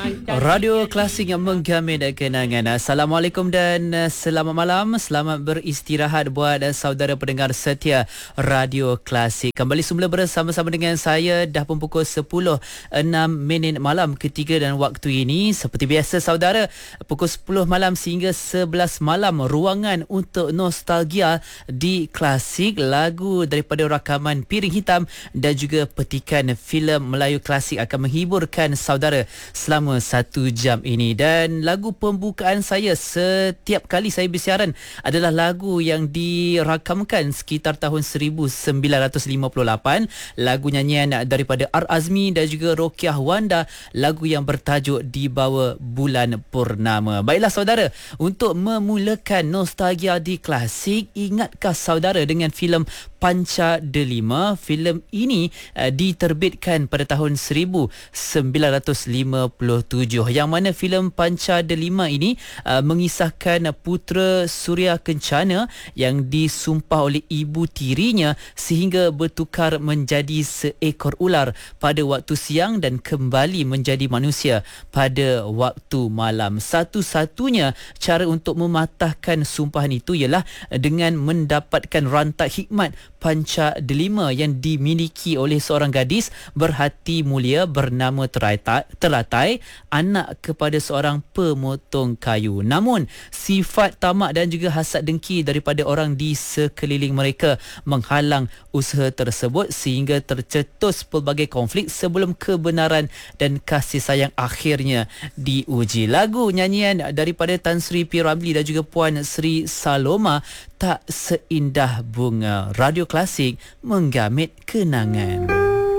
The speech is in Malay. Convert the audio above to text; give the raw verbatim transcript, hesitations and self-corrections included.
Radio Klasik yang menggamit kenangan. Assalamualaikum dan uh, selamat malam. Selamat beristirahat buat uh, saudara pendengar setia Radio Klasik. Kembali semula bersama-sama dengan saya. Dah pun pukul sepuluh enam minit malam ketiga dan waktu ini. Seperti biasa saudara, pukul sepuluh malam sehingga sebelas malam, ruangan untuk nostalgia di Klasik. Lagu daripada rakaman Piring Hitam dan juga petikan filem Melayu klasik akan menghiburkan saudara selama satu jam ini. Dan lagu pembukaan saya setiap kali saya bersiaran adalah lagu yang dirakamkan sekitar tahun seribu sembilan ratus lima puluh lapan. Lagu nyanyian daripada R. Azmi dan juga Rokiah Wanda, lagu yang bertajuk Di Bawah Bulan Purnama. Baiklah saudara, untuk memulakan nostalgia di Klasik, ingatkah saudara dengan filem Panca Delima? Filem ini uh, diterbitkan pada tahun seribu sembilan ratus lima puluh tujuh, yang mana filem Panca Delima ini uh, mengisahkan putera Suria Kencana yang disumpah oleh ibu tirinya sehingga bertukar menjadi seekor ular pada waktu siang dan kembali menjadi manusia pada waktu malam. Satu-satunya cara untuk mematahkan sumpahan itu ialah dengan mendapatkan rantak hikmat Panca Delima yang dimiliki oleh seorang gadis berhati mulia bernama Teratai, Teratai, anak kepada seorang pemotong kayu. Namun sifat tamak dan juga hasad dengki daripada orang di sekeliling mereka menghalang usaha tersebut sehingga tercetus pelbagai konflik sebelum kebenaran dan kasih sayang akhirnya diuji. Lagu nyanyian daripada Tan Sri P. Ramlee dan juga Puan Sri Saloma, Tak Seindah Bunga. Radio Klasik menggamit kenangan.